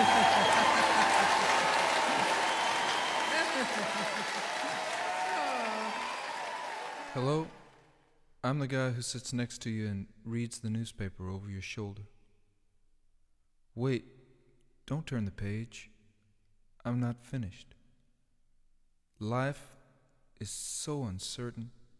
Hello? I'm the guy who sits next to you and reads the newspaper over your shoulder. Wait, don't turn the page. I'm not finished. Life is so uncertain.